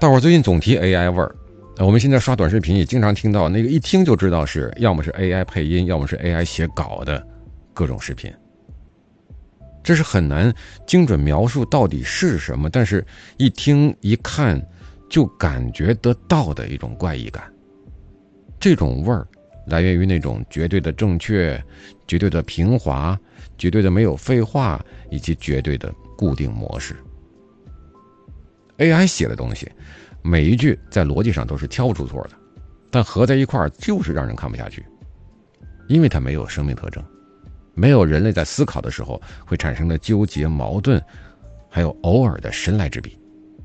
大伙儿最近总提 AI 味儿，我们现在刷短视频也经常听到那个一听就知道是要么是 AI 配音，要么是 AI 写稿的各种视频。这是很难精准描述到底是什么，但是一听一看就感觉得到的一种怪异感。这种味儿来源于那种绝对的正确、绝对的平滑、绝对的没有废话，以及绝对的固定模式。AI 写的东西每一句在逻辑上都是挑不出错的，但合在一块儿就是让人看不下去，因为它没有生命特征，没有人类在思考的时候会产生的纠结矛盾，还有偶尔的神来之笔。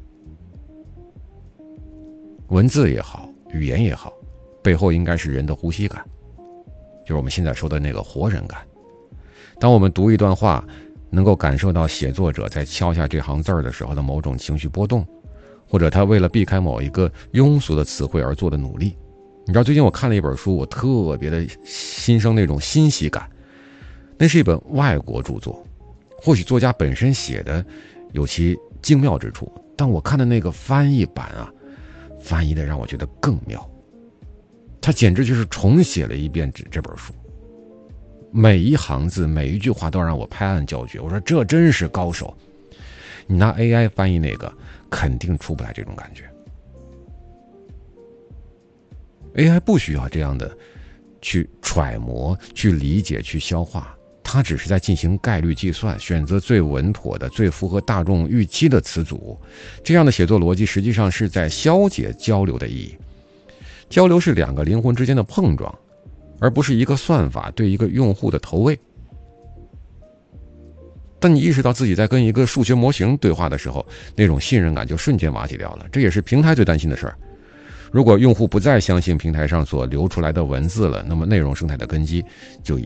文字也好，语言也好，背后应该是人的呼吸感，就是我们现在说的那个活人感。当我们读一段话，能够感受到写作者在敲下这行字儿的时候的某种情绪波动，或者他为了避开某一个庸俗的词汇而做的努力。你知道最近我看了一本书，我特别的心生那种欣喜感。那是一本外国著作，或许作家本身写的有其精妙之处，但我看的那个翻译版啊，翻译的让我觉得更妙。他简直就是重写了一遍这本书，每一行字每一句话都让我拍案叫绝。我说这真是高手，你拿 AI 翻译那个肯定出不来这种感觉。 AI 不需要这样的去揣摩、去理解、去消化，它只是在进行概率计算，选择最稳妥的、最符合大众预期的词组。这样的写作逻辑实际上是在消解交流的意义。交流是两个灵魂之间的碰撞，而不是一个算法对一个用户的投喂。当你意识到自己在跟一个数学模型对话的时候，那种信任感就瞬间瓦解掉了。这也是平台最担心的事儿。如果用户不再相信平台上所流出来的文字了，那么内容生态的根基就已